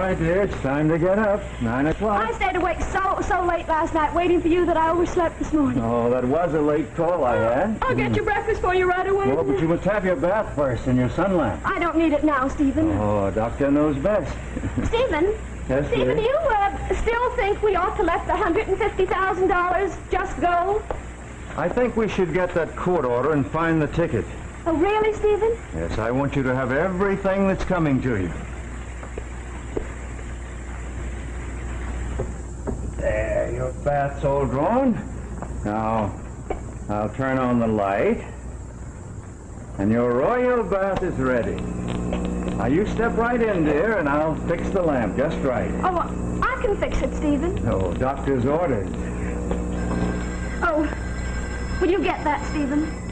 right, dear. It's time to get up. 9 o'clock. I stayed awake so late last night waiting for you that I overslept this morning. Oh, that was a late call I had. I'll get your breakfast for you right away. Oh, but you must have your bath first and your sun lamp. I don't need it now, Stephen. Oh, doctor knows best. Stephen? Yes, Stephen, do dear? you still think we ought to let the $150,000 just go? I think we should get that court order and find the ticket. Oh, really, Stephen? Yes, I want you to have everything that's coming to you. There, your bath's all drawn. Now, I'll turn on the light. And your royal bath is ready. Now, you step right in, dear, and I'll fix the lamp just right. Oh, I can fix it, Stephen. Oh, doctor's orders. Oh, will you get that, Stephen?